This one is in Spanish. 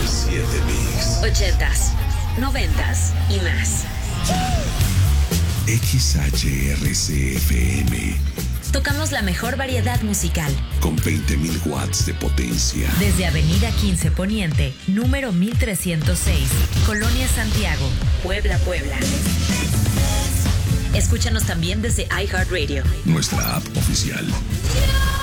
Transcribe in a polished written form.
97 Mix. 80s, 90s y más. XHRCFM. Tocamos la mejor variedad musical. Con 20.000 watts de potencia. Desde Avenida 15 Poniente, número 1306, Colonia Santiago, Puebla, Puebla. Escúchanos también desde iHeartRadio. Nuestra app oficial.